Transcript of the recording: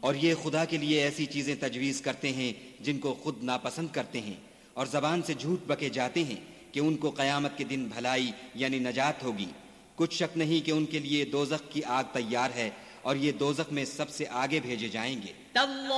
और ये खुदा के लिए ऐसी चीजें तजवीज करते हैं जिनको खुद नापसंद करते हैं, और जबान से झूठ बके जाते हैं कि उनको कयामत के दिन भलाई यानी नजात होगी। कुछ शक नहीं कि उनके लिए दोजख की आग तैयार है और ये दोजख में सबसे आगे भेजे जाएंगे।